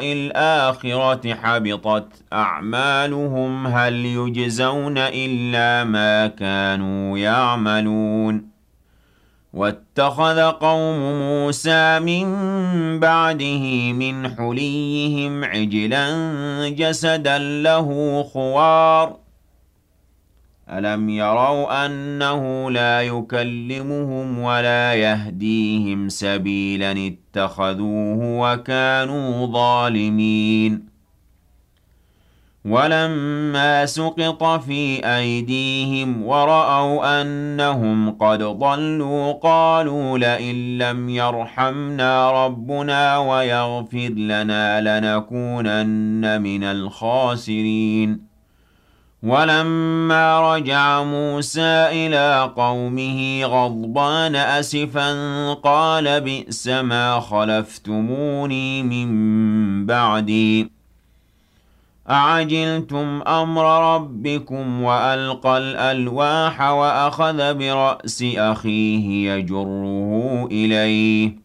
الْآخِرَةِ حَبِطَتْ أَعْمَالُهُمْ هَلْ يُجْزَوْنَ إِلَّا مَا كَانُوا يَعْمَلُونَ وَاتَّخَذَ قَوْمُ مُوسَىٰ مِن بَعْدِهِ مِنْ حُلِيِّهِمْ عِجْلًا جَسَدًا لَّهُ خُوَارٌ أَلَمْ يَرَوْا أَنَّهُ لَا يُكَلِّمُهُمْ وَلَا يَهْدِيهِمْ سَبِيلًا اتَّخَذُوهُ وَكَانُوا ظَالِمِينَ وَلَمَّا سُقِطَ فِي أَيْدِيهِمْ وَرَأَوْا أَنَّهُمْ قَدْ ضَلُّوا قَالُوا لَئِن لَّمْ يَرْحَمْنَا رَبُّنَا وَيَغْفِرْ لَنَا لَنَكُونَنَّ مِنَ الْخَاسِرِينَ وَلَمَّا رَجَعَ مُوسَىٰ إِلَىٰ قَوْمِهِ غَضْبَانَ أَسِفًا قَالَ بِئْسَمَا خَلَفْتُمُونِي مِن بَعْدِي أَعَجِلْتُمْ أَمْرَ رَبِّكُمْ وَأَلْقَى الْأَلْوَاحَ وَأَخَذَ بِرَأْسِ أَخِيهِ يَجُرُّهُ إِلَيْهِ